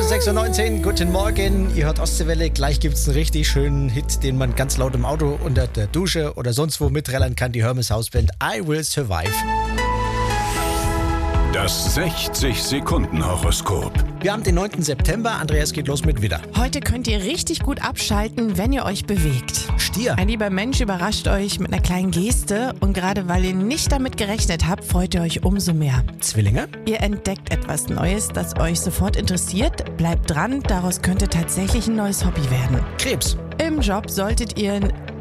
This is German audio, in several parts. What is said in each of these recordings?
6.19 Uhr, guten Morgen, ihr hört Ostseewelle. Gleich gibt es einen richtig schönen Hit, den man ganz laut im Auto, unter der Dusche oder sonst wo mitträllern kann. Die Hermes Hausband I Will Survive. Das 60-Sekunden-Horoskop. Wir haben den 9. September, Andreas geht los mit Widder. Heute könnt ihr richtig gut abschalten, wenn ihr euch bewegt. Stier. Ein lieber Mensch überrascht euch mit einer kleinen Geste und gerade weil ihr nicht damit gerechnet habt, freut ihr euch umso mehr. Zwillinge. Ihr entdeckt etwas Neues, das euch sofort interessiert. Bleibt dran, daraus könnte tatsächlich ein neues Hobby werden. Krebs. Im Job solltet ihr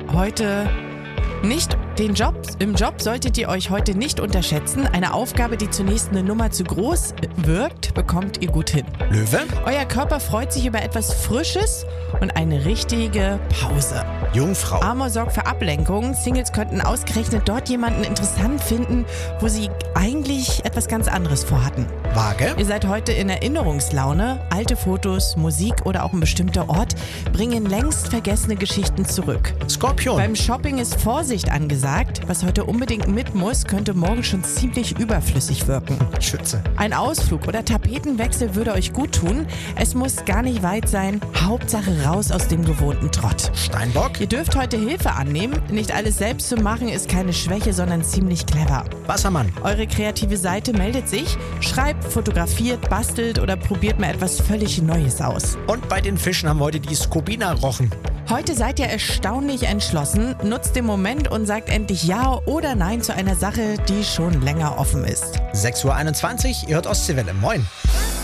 euch heute nicht unterschätzen. Eine Aufgabe, die zunächst eine Nummer zu groß wirkt, bekommt ihr gut hin. Löwe. Euer Körper freut sich über etwas Frisches und eine richtige Pause. Jungfrau. Amor sorgt für Ablenkung. Singles könnten ausgerechnet dort jemanden interessant finden, wo sie eigentlich etwas ganz anderes vorhatten. Waage. Ihr seid heute in Erinnerungslaune. Alte Fotos, Musik oder auch ein bestimmter Ort bringen längst vergessene Geschichten zurück. Skorpion. Beim Shopping ist Vorsicht angesagt. Was heute unbedingt mit muss, könnte morgen schon ziemlich überflüssig wirken. Schütze. Ein Ausflug oder Tapetenwechsel würde euch gut tun. Es muss gar nicht weit sein. Hauptsache raus aus dem gewohnten Trott. Steinbock. Ihr dürft heute Hilfe annehmen. Nicht alles selbst zu machen ist keine Schwäche, sondern ziemlich clever. Wassermann. Eure kreative Seite meldet sich. Schreibt, fotografiert, bastelt oder probiert mal etwas völlig Neues aus. Und bei den Fischen haben wir heute die Skobina-Rochen. Heute seid ihr erstaunlich entschlossen. Nutzt den Moment und sagt endlich Ja oder Nein zu einer Sache, die schon länger offen ist. 6.21 Uhr, ihr hört Ostseewelle. Moin.